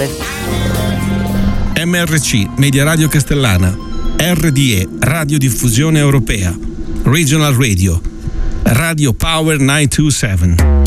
Power. MRC, Media Radio Castellana. RDE, Radiodiffusione Europea. Regional Radio. Radio Power 927.